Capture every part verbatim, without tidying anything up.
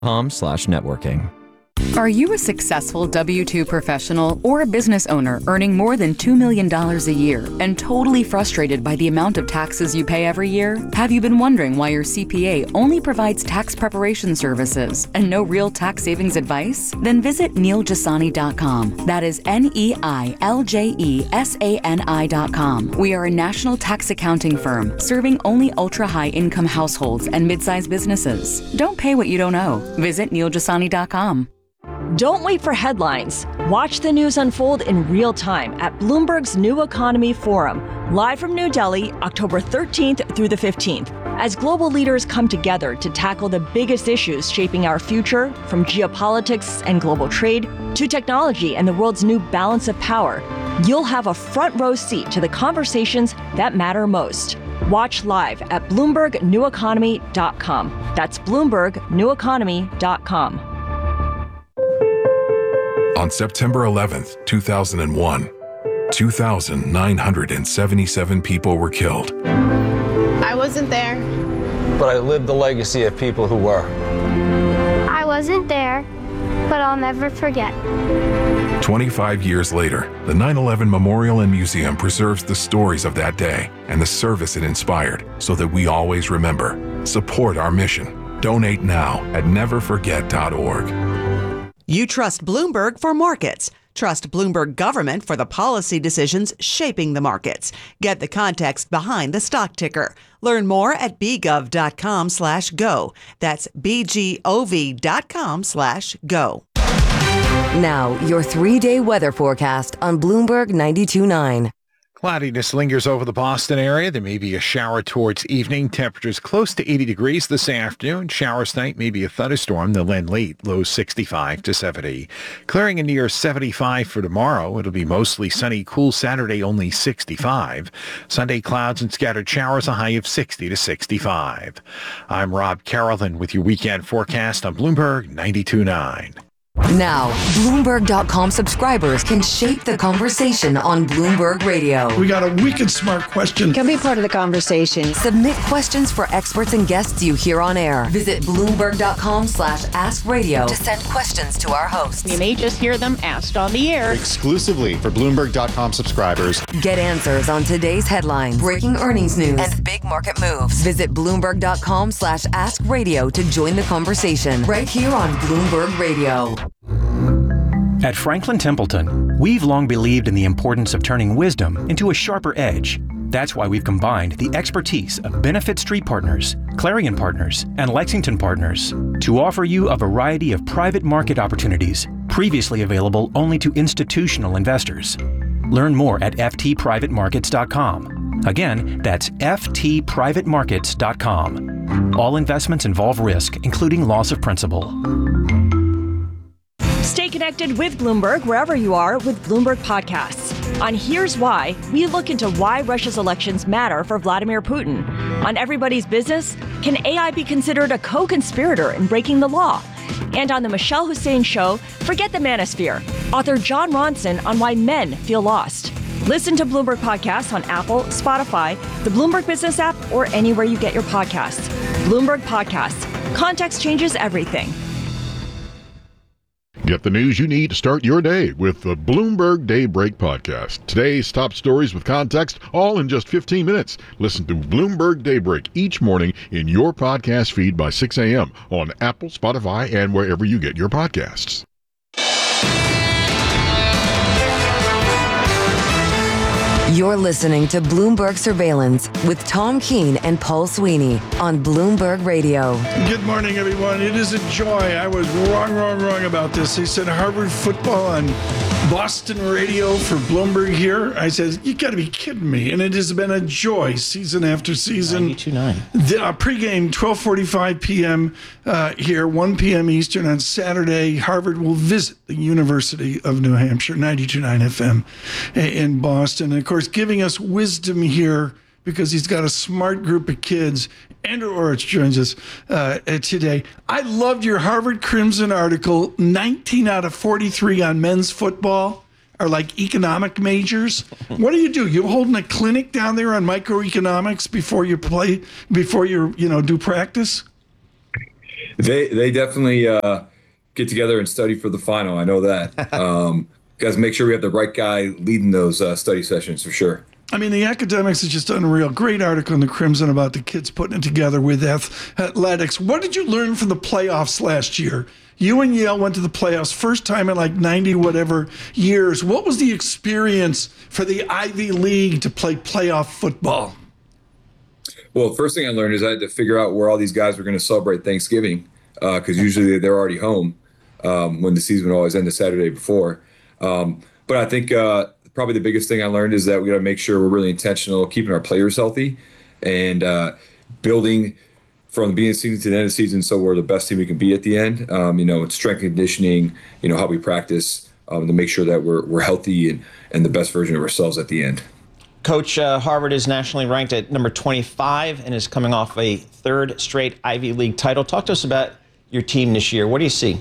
com slash networking. Are you a successful W two professional or a business owner earning more than two million dollars a year and totally frustrated by the amount of taxes you pay every year? Have you been wondering why your C P A only provides tax preparation services and no real tax savings advice? Then visit neil jasani dot com. That is N E I L J E S A N I dot com. We are a national tax accounting firm serving only ultra-high income households and mid-sized businesses. Don't pay what you don't owe. Visit neil jasani dot com. Don't wait for headlines. Watch the news unfold in real time at Bloomberg's New Economy Forum, live from New Delhi, October thirteenth through the fifteenth, as global leaders come together to tackle the biggest issues shaping our future, from geopolitics and global trade to technology and the world's new balance of power. You'll have a front row seat to the conversations that matter most. Watch live at bloomberg new economy dot com. That's bloomberg new economy dot com. On September eleventh, two thousand one, two thousand nine hundred seventy-seven people were killed. I wasn't there. But I lived the legacy of people who were. I wasn't there, but I'll never forget. twenty-five years later, the nine eleven Memorial and Museum preserves the stories of that day and the service it inspired so that we always remember. Support our mission. Donate now at never forget dot org. You trust Bloomberg for markets. Trust Bloomberg government for the policy decisions shaping the markets. Get the context behind the stock ticker. Learn more at b gov dot com slash go. That's b gov dot com slash go. Now, your three-day weather forecast on Bloomberg ninety-two point nine. Cloudiness lingers over the Boston area. There may be a shower towards evening. Temperatures close to eighty degrees this afternoon. Showers tonight, maybe a thunderstorm. They'll end late, low sixty-five to seventy. Clearing a near seventy-five for tomorrow. It'll be mostly sunny, cool Saturday, only sixty-five. Sunday, clouds and scattered showers, a high of sixty to sixty-five. I'm Rob Carrollton with your weekend forecast on Bloomberg ninety-two point nine. Now, Bloomberg dot com subscribers can shape the conversation on Bloomberg Radio. We got a wicked smart question. Can be part of the conversation. Submit questions for experts and guests you hear on air. Visit Bloomberg dot com slash ask radio to send questions to our hosts. You may just hear them asked on the air. Exclusively for Bloomberg dot com subscribers. Get answers on today's headlines, breaking earnings news, and big market moves. Visit Bloomberg dot com slash ask radio to join the conversation right here on Bloomberg Radio. At Franklin Templeton, we've long believed in the importance of turning wisdom into a sharper edge. That's why we've combined the expertise of Benefit Street Partners, Clarion Partners, and Lexington Partners to offer you a variety of private market opportunities previously available only to institutional investors. Learn more at f t private markets dot com. Again, that's f t private markets dot com. All investments involve risk, including loss of principal. Stay connected with Bloomberg wherever you are with Bloomberg Podcasts. On Here's Why, we look into why Russia's elections matter for Vladimir Putin. On Everybody's Business, can A I be considered a co-conspirator in breaking the law? And on The Michelle Hussein Show, forget the manosphere. Author John Ronson on why men feel lost. Listen to Bloomberg Podcasts on Apple, Spotify, the Bloomberg Business app, or anywhere you get your podcasts. Bloomberg Podcasts. Context changes everything. Get the news you need to start your day with the Bloomberg Daybreak Podcast. Today's top stories with context, all in just fifteen minutes. Listen to Bloomberg Daybreak each morning in your podcast feed by six a.m. on Apple, Spotify, and wherever you get your podcasts. You're listening to Bloomberg Surveillance with Tom Keene and Paul Sweeney on Bloomberg Radio. Good morning, everyone. It is a joy. I was wrong, wrong, wrong about this. They said Harvard football on Boston radio for Bloomberg here. I said, you got to be kidding me. And it has been a joy season after season. ninety-two point nine. The uh, pregame, twelve forty-five p.m. Uh, here, one p.m. Eastern on Saturday. Harvard will visit the University of New Hampshire, ninety-two point nine F M in Boston. And, of course, giving us wisdom here because he's got a smart group of kids. Andrew Orich joins us uh, today. I loved your Harvard Crimson article. nineteen out of forty-three on men's football are like economic majors. What do you do? You holding a clinic down there on microeconomics before you play, before you you know do practice? They they definitely uh, get together and study for the final. I know that. Um, guys, make sure we have the right guy leading those uh, study sessions for sure. I mean, the academics is just unreal. Great article in the Crimson about the kids putting it together with athletics. What did you learn from the playoffs last year? You and Yale went to the playoffs, first time in like ninety whatever years. What was the experience for the Ivy League to play playoff football? Well, first thing I learned is I had to figure out where all these guys were going to celebrate Thanksgiving, because uh, usually they're already home um, when the season would always end the Saturday before. Um, but I think uh, probably the biggest thing I learned is that we got to make sure we're really intentional, keeping our players healthy, and uh, building from the beginning of the season to the end of the season so we're the best team we can be at the end. Um, you know, strength and conditioning, you know, how we practice um, to make sure that we're we're healthy and, and the best version of ourselves at the end. Coach, uh, Harvard is nationally ranked at number twenty-five and is coming off a third straight Ivy League title. Talk to us about your team this year. What do you see?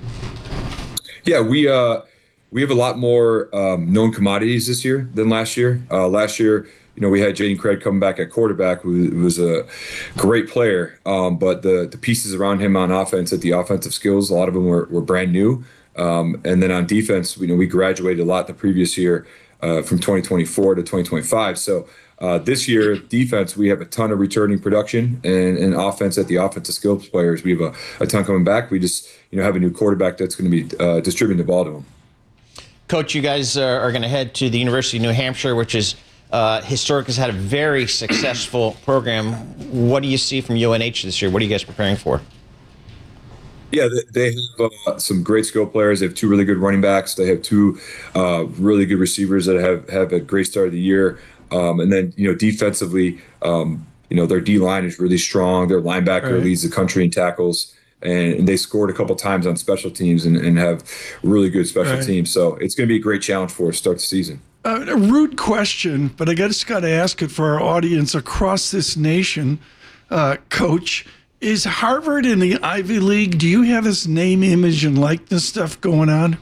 Yeah, we uh, we have a lot more um, known commodities this year than last year. Uh, last year, you know, we had Jaden Craig coming back at quarterback, who was a great player, um, but the the pieces around him on offense, at the offensive skills, a lot of them were, were brand new. Um, and then on defense, you know, we graduated a lot the previous year. Uh, from twenty twenty-four to twenty twenty-five. So uh, this year, defense, we have a ton of returning production, and, and offense at the offensive skills players, we have a, a ton coming back. We just, you know, have a new quarterback that's going to be uh, distributing the ball to them. Coach, you guys uh, are going to head to the University of New Hampshire, which is uh, historic, has had a very successful program. What do you see from U N H this year? What are you guys preparing for? Yeah, they have uh, some great skill players. They have two really good running backs. They have two uh, really good receivers that have, have a great start of the year. Um, and then, you know, defensively, um, you know, their D-line is really strong. Their linebacker right. leads the country in tackles. And, and they scored a couple times on special teams and, and have really good special right. teams. So it's going to be a great challenge for us to start the season. Uh, a rude question, but I just got to ask it for our audience across this nation, uh, Coach. Is Harvard in the Ivy League? Do you have his name, image, and likeness stuff going on?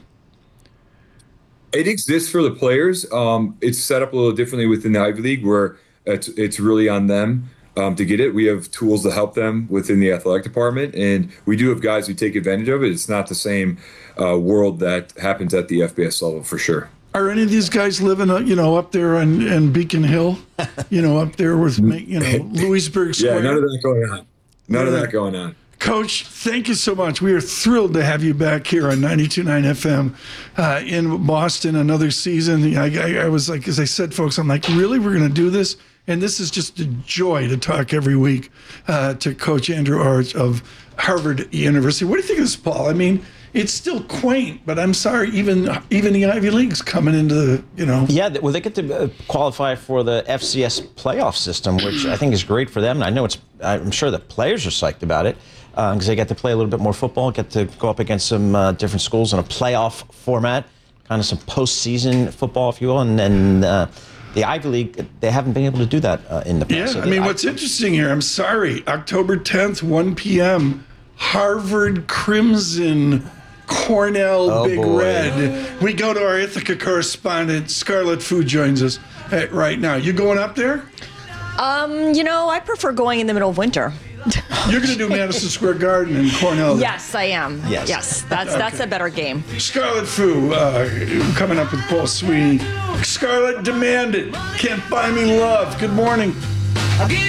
It exists for the players. Um, it's set up a little differently within the Ivy League, where it's, it's really on them um, to get it. We have tools to help them within the athletic department, and we do have guys who take advantage of it. It's not the same uh, world that happens at the F B S level, for sure. Are any of these guys living, you know, up there on, on Beacon Hill? You know, up there with, you know, Louisburg Square? Yeah, none of that going on. None of that going on. Coach, thank you so much. We are thrilled to have you back here on ninety-two point nine F M uh, in Boston, another season. I, I, I was like, as I said, folks, I'm like, really? We're going to do this? And this is just a joy to talk every week uh, to Coach Andrew Arch of Harvard University. What do you think of this, Paul? I mean, it's still quaint, but I'm sorry, even even the Ivy League's coming into the, you know. Yeah, well, they get to uh, qualify for the F C S playoff system, which I think is great for them. And I know it's, I'm sure the players are psyched about it because uh, they get to play a little bit more football, get to go up against some uh, different schools in a playoff format, kind of some postseason football, if you will. And then uh, the Ivy League, they haven't been able to do that uh, in the past. Yeah, so I mean, I, what's interesting here, I'm sorry, October tenth, one p.m., Harvard Crimson, Cornell oh, Big boy. Red. We go to our Ithaca correspondent, Scarlett Fu joins us uh, right now. You going up there? Um, you know, I prefer going in the middle of winter. You're going to do Madison Square Garden in Cornell. Yes, I am. Yes, yes that's okay. That's a better game. Scarlett Fu uh, coming up with Paul Sweeney. Scarlett demanded, Can't Buy Me Love. Good morning. I'll give